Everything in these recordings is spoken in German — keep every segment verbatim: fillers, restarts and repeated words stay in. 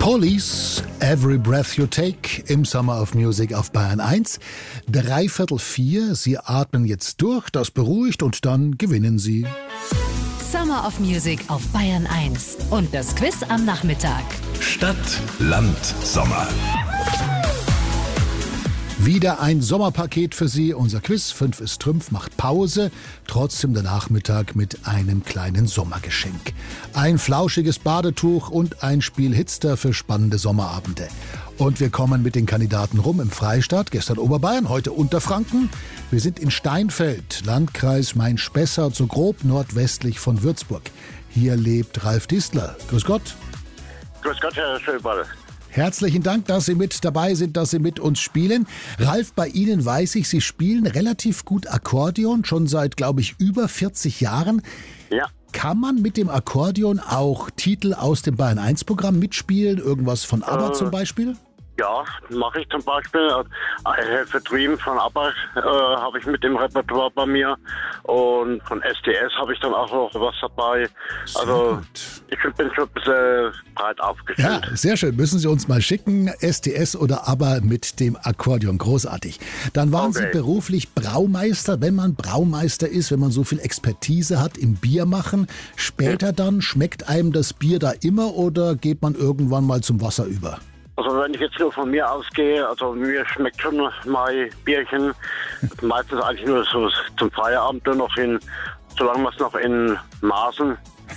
Police, Every Breath You Take im Summer of Music auf Bayern eins. Dreiviertel vier, Sie atmen jetzt durch, das beruhigt und dann gewinnen Sie. Summer of Music auf Bayern eins und das Quiz am Nachmittag. Stadt, Land, Sommer. Wieder ein Sommerpaket für Sie. Unser Quiz fünf ist Trümpf, macht Pause. Trotzdem der Nachmittag mit einem kleinen Sommergeschenk. Ein flauschiges Badetuch und ein Spiel Hitster für spannende Sommerabende. Und wir kommen mit den Kandidaten rum im Freistaat. Gestern Oberbayern, heute Unterfranken. Wir sind in Steinfeld, Landkreis Main-Spessart, so grob nordwestlich von Würzburg. Hier lebt Ralf Distler. Grüß Gott. Grüß Gott, Herr Schöberl. Herzlichen Dank, dass Sie mit dabei sind, dass Sie mit uns spielen. Ralf, bei Ihnen weiß ich, Sie spielen relativ gut Akkordeon, schon seit, glaube ich, über vierzig Jahren. Ja. Kann man mit dem Akkordeon auch Titel aus dem Bayern eins Programm mitspielen? Irgendwas von ABBA äh, zum Beispiel? Ja, mache ich zum Beispiel. I Have a Dream von ABBA äh, habe ich mit dem Repertoire bei mir. Und von S D S habe ich dann auch noch was dabei. Sehr also gut. Ich bin schon ein bisschen breit aufgestellt. Ja, sehr schön. Müssen Sie uns mal schicken. S D S oder ABBA mit dem Akkordeon. Großartig. Dann waren okay. Sie beruflich Braumeister. Wenn man Braumeister ist, wenn man so viel Expertise hat im Biermachen, später hm. dann, schmeckt einem das Bier da immer oder geht man irgendwann mal zum Wasser über? Also wenn ich jetzt nur von mir ausgehe, also mir schmeckt schon mein Bierchen meistens eigentlich nur so zum Feierabend nur noch in, solange man es noch in Maßen,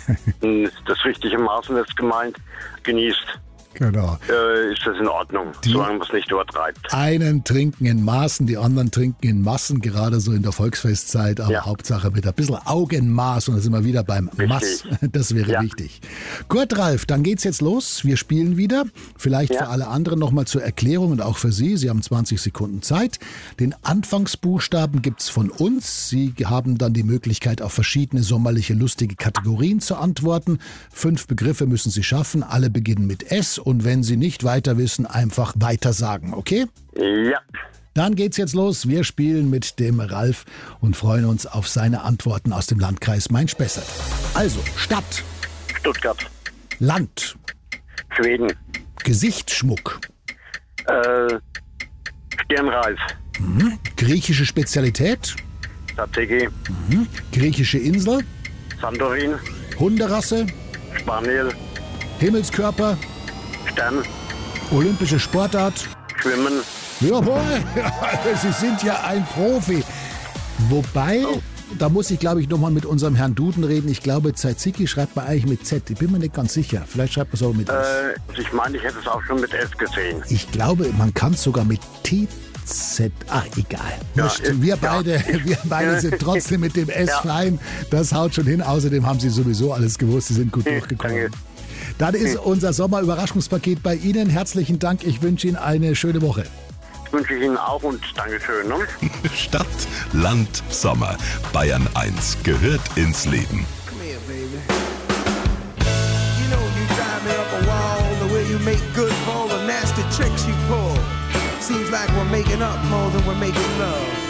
in das richtige Maßen ist gemeint, genießt. Genau. Äh, ist das in Ordnung, die solange man es nicht übertreibt. Einen trinken in Maßen, die anderen trinken in Massen, gerade so in der Volksfestzeit, aber ja. Hauptsache mit ein bisschen Augenmaß und da sind wir wieder beim Richtig. Mass. Das wäre ja. wichtig. Gut, Ralf, dann geht's jetzt los. Wir spielen wieder. Vielleicht ja. für alle anderen nochmal zur Erklärung und auch für Sie. Sie haben zwanzig Sekunden Zeit. Den Anfangsbuchstaben gibt's von uns. Sie haben dann die Möglichkeit, auf verschiedene sommerliche, lustige Kategorien zu antworten. Fünf Begriffe müssen Sie schaffen. Alle beginnen mit S. Und wenn Sie nicht weiter wissen, einfach weiter sagen, okay? Ja. Dann geht's jetzt los. Wir spielen mit dem Ralf und freuen uns auf seine Antworten aus dem Landkreis Main-Spessart. Also, Stadt. Stuttgart. Land. Schweden. Gesichtsschmuck. Äh, Stirnreif. Mhm. Griechische Spezialität. Tzatziki. Mhm. Griechische Insel. Santorin. Hunderasse. Spaniel. Himmelskörper. Stern. Olympische Sportart. Schwimmen. Jawohl, Sie sind ja ein Profi. Wobei, oh. da muss ich, glaube ich, nochmal mit unserem Herrn Duden reden. Ich glaube, Tzatziki schreibt man eigentlich mit Z. Ich bin mir nicht ganz sicher. Vielleicht schreibt man es aber mit S. Äh, ich meine, ich hätte es auch schon mit S gesehen. Ich glaube, man kann es sogar mit T. Z. Ach, egal. Ja, ist, wir beide, ja. wir beide sind trotzdem mit dem S ja. fein. Das haut schon hin. Außerdem haben Sie sowieso alles gewusst. Sie sind gut durchgekommen. Danke. Dann ist unser Sommer-Überraschungspaket bei Ihnen. Herzlichen Dank. Ich wünsche Ihnen eine schöne Woche. Das wünsche ich Ihnen auch und Dankeschön. Ne? Stadt, Land, Sommer. Bayern eins gehört ins Leben. Come here, baby. You know you drive me up a wall, the way you make good for all the nasty tricks you pull. Seems like we're making up more than we're making love.